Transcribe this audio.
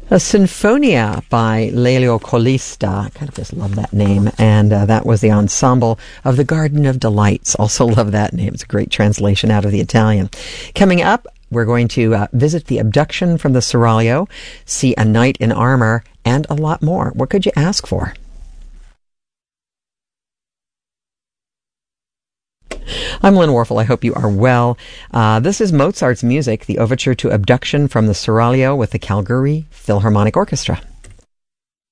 A Sinfonia by Lelio Colista. I kind of just love that name. And that was the ensemble of the Garden of Delights. Also love that name. It's a great translation out of the Italian. Coming up, we're going to visit the abduction from the Seraglio, see a knight in armor, and a lot more. What could you ask for? I'm Lynn Warfel. I hope you are well. This is Mozart's music, the overture to Abduction from the Seraglio with the Calgary Philharmonic Orchestra.